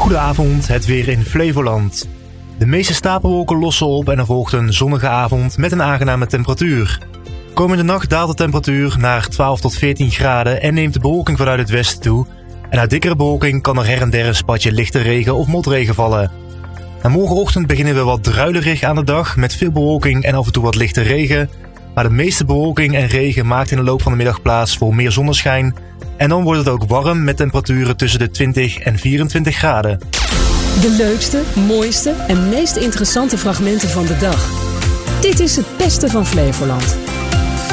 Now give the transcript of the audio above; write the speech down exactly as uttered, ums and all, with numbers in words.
Goedenavond, het weer in Flevoland. De meeste stapelwolken lossen op en er volgt een zonnige avond met een aangename temperatuur. Komende nacht daalt de temperatuur naar twaalf tot veertien graden en neemt de bewolking vanuit het westen toe. En na dikkere bewolking kan er her en der een spatje lichte regen of motregen vallen. Na morgenochtend beginnen we wat druilerig aan de dag met veel bewolking en af en toe wat lichte regen. Maar de meeste bewolking en regen maakt in de loop van de middag plaats voor meer zonneschijn. En dan wordt het ook warm met temperaturen tussen de twintig en vierentwintig graden. De leukste, mooiste en meest interessante fragmenten van de dag. Dit is het beste van Flevoland.